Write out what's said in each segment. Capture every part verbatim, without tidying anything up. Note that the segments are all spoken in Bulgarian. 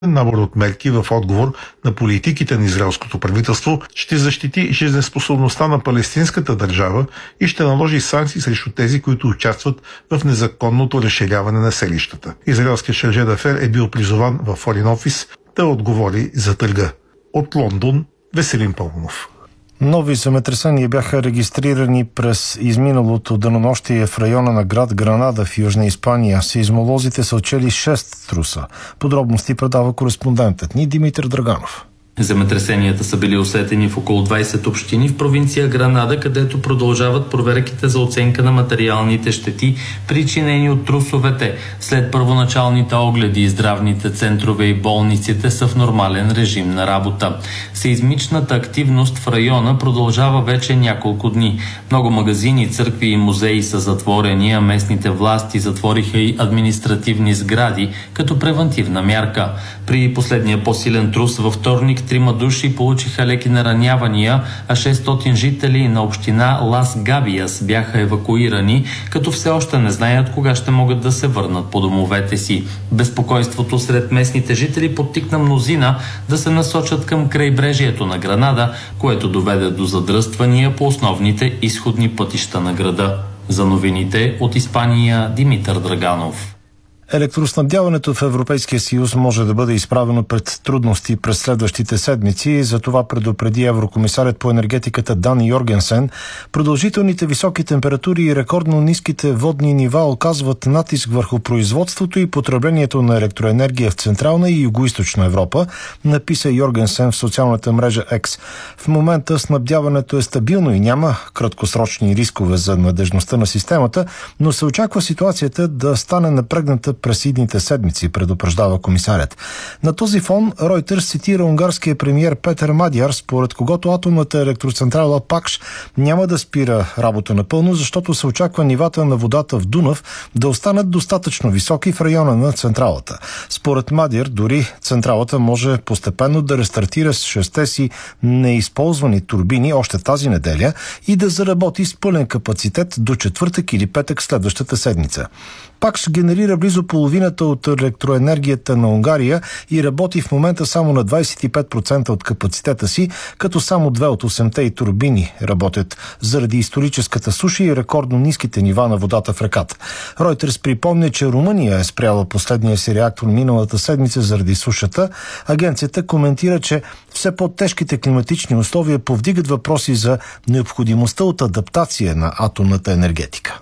набор от мерки в отговор на политиките на израелското правителство ще защити жизнеспособността на палестинската държава и ще наложи санкции срещу тези, които участват в незаконното разширяване на селищата. Израелският шарже дафер е бил призован в Foreign Office да отговори за търга. От Лондон, Веселин Пълнов. Нови земетресения бяха регистрирани през изминалото денонощие в района на град Гранада в Южна Испания. Сеизмолозите са отчели шест труса. Подробности предава кореспондентът ни Димитър Драганов. Земетресенията са били усетени в около двайсет общини в провинция Гранада, където продължават проверките за оценка на материалните щети, причинени от трусовете. След първоначалните огледи, здравните центрове и болниците са в нормален режим на работа. Сеизмичната активност в района продължава вече няколко дни. Много магазини, църкви и музеи са затворени, а местните власти затвориха и административни сгради като превантивна мярка. При последния по-силен трус във вторник трима души получиха леки наранявания, а шестстотин жители на община Лас Габиас бяха евакуирани, като все още не знаят кога ще могат да се върнат по домовете си. Безпокойството сред местните жители подтикна мнозина да се насочат към крайбрежието на Гранада, което доведе до задръствания по основните изходни пътища на града. За новините от Испания, Димитър Драганов. Електроснабдяването в Европейския съюз може да бъде изправено пред трудности през следващите седмици. За това предупреди еврокомисарят по енергетиката Дан Йоргенсен. Продължителните високи температури и рекордно ниските водни нива оказват натиск върху производството и потреблението на електроенергия в Централна и Югоизточна Европа, написа Йоргенсен в социалната мрежа X. В момента снабдяването е стабилно и няма краткосрочни рискове за надежността на системата, но се очаква ситуацията да стане напрегната през идните седмици, предупреждава комисарят. На този фон Ройтерс цитира унгарския премиер Петър Мадяр, според когото атомната електроцентрала Пакш няма да спира работа напълно, защото се очаква нивата на водата в Дунав да останат достатъчно високи в района на централата. Според Мадяр, дори централата може постепенно да рестартира с шесте си неизползвани турбини още тази неделя и да заработи с пълен капацитет до четвъртък или петък следващата седмица. Пакш генерира близо половината от електроенергията на Унгария и работи в момента само на двайсет и пет процента от капацитета си, като само две от осемте и турбини работят заради историческата суша и рекордно ниските нива на водата в реката. Ройтерс припомня, че Румъния е спряла последния си реактор миналата седмица заради сушата. Агенцията коментира, че все по-тежките климатични условия повдигат въпроси за необходимостта от адаптация на атомната енергетика.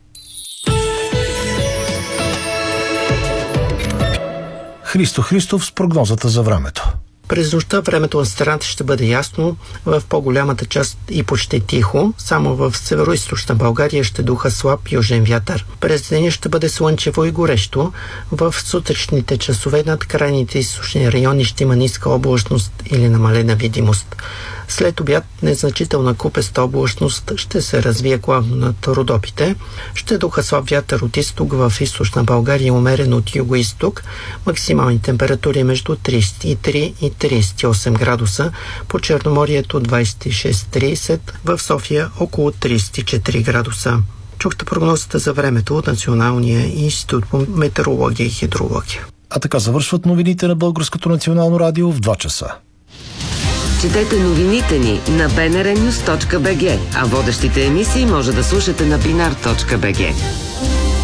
Христо Христов с прогнозата за времето. През нощта времето в страната ще бъде ясно, в по-голямата част и почти тихо. Само в северо-източна България ще духа слаб южен вятър. През деня ще бъде слънчево и горещо. В сутрешните часове над крайните източни райони ще има ниска облачност или намалена видимост. След обяд незначителна купеста облачност ще се развие главно над Родопите. Ще духа слаб вятър от изток, в източна България умерен от юго-изток. Максимални температури между трийсет и три и трийсет и осем градуса. По Черноморието двайсет и шест до трийсет, в София около трийсет и четири градуса. Чухте прогнозата за времето от Националния институт по метеорология и хидрология. А така завършват новините на Българското национално радио в два часа. Четете новините ни на би ен ар нюз точка би джи, а водещите емисии може да слушате на бинар точка би джи.